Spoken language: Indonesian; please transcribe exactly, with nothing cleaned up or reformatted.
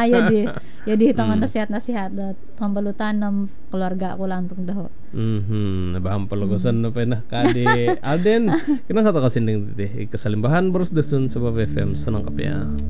Ah, ya di ya dihitungan Hmm. nasihat-nasihat dat pambalutan ng keluarga ko lang tong daho. Mhm, nabaham palagosan no penah kade Alden. Kinang kata kasinding titi. Ikasalimbahan boros dasun sa F M senang kapya.